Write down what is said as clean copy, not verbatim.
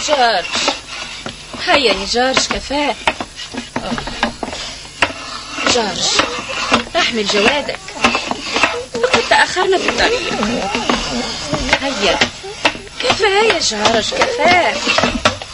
جورج، هيا يا جورج كفاك. جورج احمل جوادك، لقد تأخرنا في الطريق. هيا كفاية يا جورج كفاك.